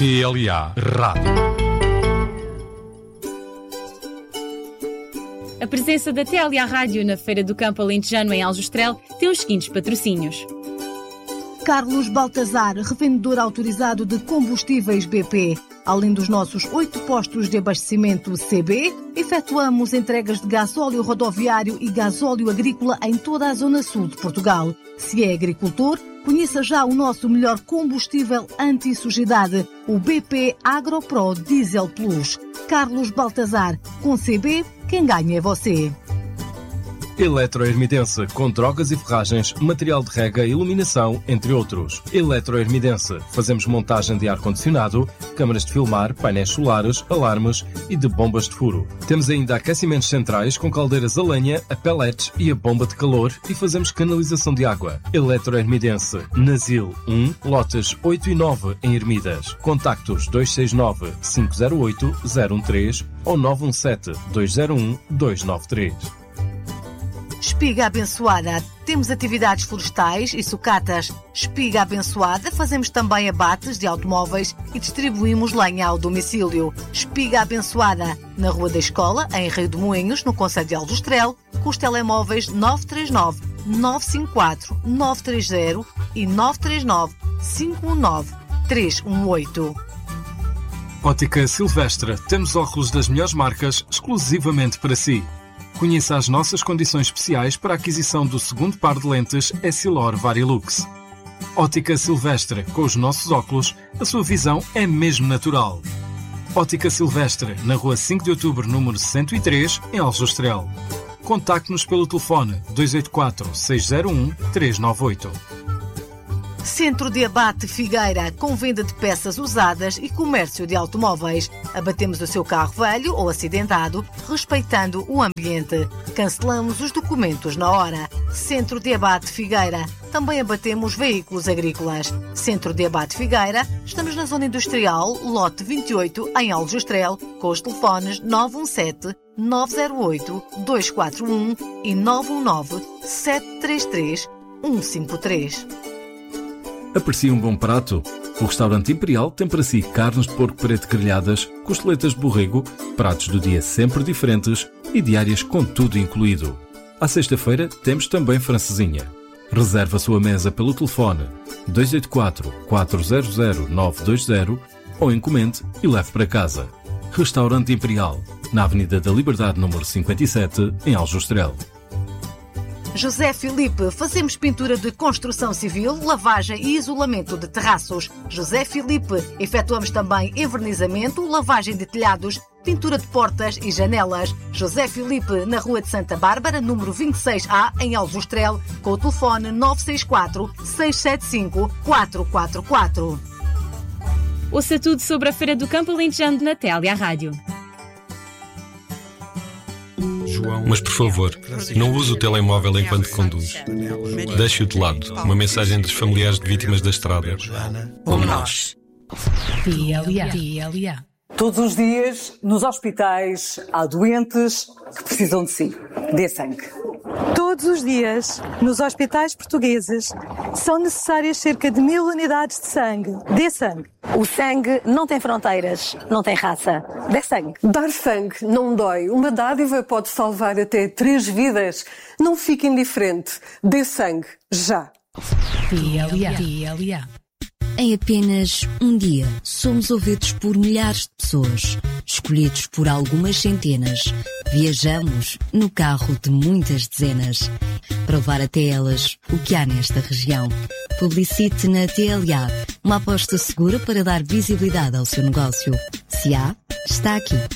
TLA Rádio. A presença da TLA Rádio na Feira do Campo Alentejano em Aljustrel tem os seguintes patrocínios. Carlos Baltazar, revendedor autorizado de combustíveis BP. Além dos nossos 8 postos de abastecimento CB, efetuamos entregas de gasóleo rodoviário e gasóleo agrícola em toda a zona sul de Portugal. Se é agricultor, conheça já o nosso melhor combustível anti-sujidade, o BP AgroPro Diesel Plus. Carlos Baltazar, com CB, quem ganha é você. Eletroermidense, com drogas e ferragens, material de rega, iluminação, entre outros. Eletroermidense, fazemos montagem de ar-condicionado, câmaras de filmar, painéis solares, alarmes e de bombas de furo. Temos ainda aquecimentos centrais com caldeiras a lenha, a pellets e a bomba de calor e fazemos canalização de água. Eletroermidense, Nasil 1, lotes 8 e 9 em Ermidas. Contactos 269 508 013 ou 917 201 293. Espiga Abençoada. Temos atividades florestais e sucatas. Espiga Abençoada, fazemos também abates de automóveis e distribuímos lenha ao domicílio. Espiga Abençoada, na Rua da Escola, em Rio de Moinhos, no concelho de Aljustrel, com os telemóveis 939 954 930 e 939 519 318. Ótica Silvestre. Temos óculos das melhores marcas exclusivamente para si. Conheça as nossas condições especiais para a aquisição do segundo par de lentes Essilor Varilux. Ótica Silvestre. Com os nossos óculos, a sua visão é mesmo natural. Ótica Silvestre, na Rua 5 de Outubro, número 103, em Aljustrel. Contacte-nos pelo telefone 284 601 398. Centro de Abate Figueira, com venda de peças usadas e comércio de automóveis. Abatemos o seu carro velho ou acidentado, respeitando o ambiente. Cancelamos os documentos na hora. Centro de Abate Figueira. Também abatemos veículos agrícolas. Centro de Abate Figueira. Estamos na Zona Industrial, lote 28, em Aljustrel, com os telefones 917 908 241 e 919 733 153. Aprecia um bom prato? O Restaurante Imperial tem para si carnes de porco preto grelhadas, costeletas de borrego, pratos do dia sempre diferentes e diárias com tudo incluído. À sexta-feira temos também francesinha. Reserve a sua mesa pelo telefone 284 400 920 ou encomende e leve para casa. Restaurante Imperial, na Avenida da Liberdade número 57, em Aljustrel. José Filipe, fazemos pintura de construção civil, lavagem e isolamento de terraços. José Filipe, efetuamos também envernizamento, lavagem de telhados, pintura de portas e janelas. José Filipe, na Rua de Santa Bárbara, número 26A, em Aljustrel, com o telefone 964 675 444. Ouça tudo sobre a Feira do Campo Alentejano na TLA Rádio. Mas, por favor, não use o telemóvel enquanto conduz. Deixe-o de lado. Uma mensagem dos familiares de vítimas da estrada. Como nós. TLA. Todos os dias, nos hospitais, há doentes que precisam de si. Dê sangue. Todos os dias, nos hospitais portugueses, são necessárias cerca de 1000 unidades de sangue. Dê sangue. O sangue não tem fronteiras, não tem raça. Dê sangue. Dar sangue não dói. Uma dádiva pode salvar até 3 vidas. Não fique indiferente. Dê sangue. Já. TLA. Em apenas um dia, somos ouvidos por milhares de pessoas, escolhidos por algumas centenas. Viajamos no carro de muitas dezenas, para levar até elas o que há nesta região. Publicite na TLA, uma aposta segura para dar visibilidade ao seu negócio. Se há, está aqui.